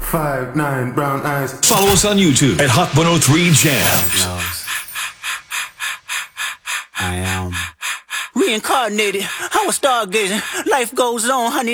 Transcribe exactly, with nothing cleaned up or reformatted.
five nine brown eyes. Follow us on YouTube at Hot one oh three Jams. I am reincarnated. I was stargazing. Life goes on, honey.